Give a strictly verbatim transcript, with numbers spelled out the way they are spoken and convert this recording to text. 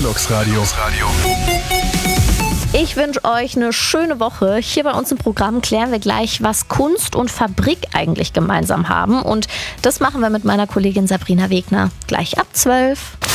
Deluxe Radio. Ich wünsche euch eine schöne Woche. Hier bei uns im Programm klären wir gleich, was Kunst und Fabrik eigentlich gemeinsam haben. Und das machen wir mit meiner Kollegin Sabrina Wegner. Gleich ab zwölf.